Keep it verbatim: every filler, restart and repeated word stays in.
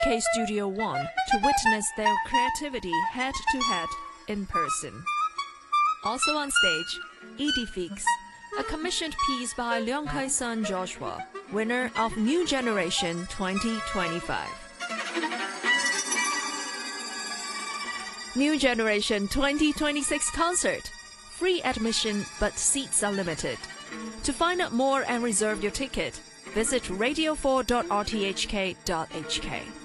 K Studio One to witness their creativity head-to-head in person. Also on stage, Edifix, a commissioned piece by Leong Kai-sun Joshua, winner of New Generation twenty twenty-five. New Generation twenty twenty-six concert. Free admission, but seats are limited. To find out more and reserve your ticket, visit radio four dot r t h k dot h k.